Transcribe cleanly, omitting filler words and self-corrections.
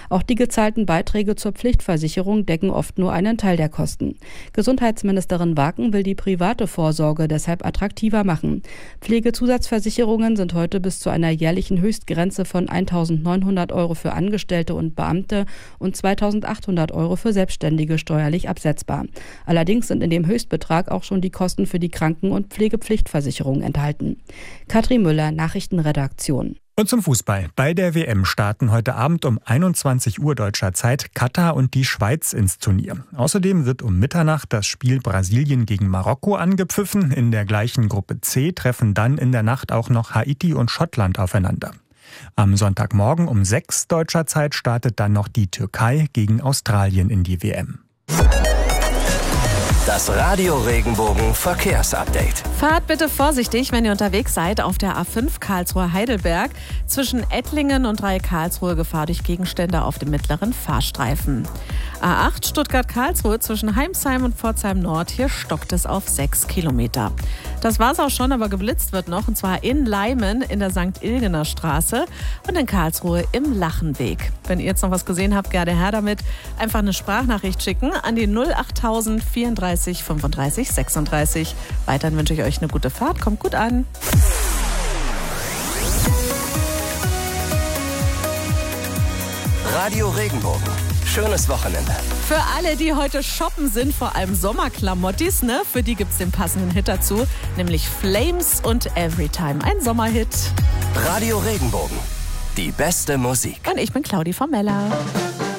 Auch die gezahlten Beiträge zur Pflichtversicherung decken oft nur einen Teil der Kosten. Gesundheitsministerin Waken will die private Vorsorge deshalb attraktiver machen. Pflegezusatzversicherungen sind heute bis zu einer jährlichen Höchstgrenze von 1.900 € für Angestellte und Beamte und 2.800 € für Selbstständige steuerlich absetzbar. Allerdings sind in dem Höchstbetrag auch schon die Kosten für die Kranken- und Pflegepflichtversicherung enthalten. Katrin Müller, Nachrichtenredaktion. Und zum Fußball. Bei der WM starten heute Abend um 21 Uhr deutscher Zeit Katar und die Schweiz ins Turnier. Außerdem wird um Mitternacht das Spiel Brasilien gegen Marokko angepfiffen. In der gleichen Gruppe C treffen dann in der Nacht auch noch Haiti und Schottland aufeinander. Am Sonntagmorgen um 6 deutscher Zeit startet dann noch die Türkei gegen Australien in die WM. Das Radio Regenbogen Verkehrsupdate. Fahrt bitte vorsichtig, wenn ihr unterwegs seid auf der A5 Karlsruhe-Heidelberg. Zwischen Ettlingen und Karlsruhe Gefahr durch Gegenstände auf dem mittleren Fahrstreifen. A8 Stuttgart-Karlsruhe zwischen Heimsheim und Pforzheim Nord. Hier stockt es auf 6 Kilometer. Das war's auch schon, aber geblitzt wird noch. Und zwar in Leimen in der St. Ilgener Straße und in Karlsruhe im Lachenweg. Wenn ihr jetzt noch was gesehen habt, gerne her damit. Einfach eine Sprachnachricht schicken an die 08000 34 35 36. Weiterhin wünsche ich euch eine gute Fahrt. Kommt gut an. Radio Regenbogen. Schönes Wochenende. Für alle, die heute shoppen sind, vor allem Sommerklamottis, ne? Für die gibt's den passenden Hit dazu, nämlich Flames und Everytime. Ein Sommerhit. Radio Regenbogen. Die beste Musik. Und ich bin Claudi Formella.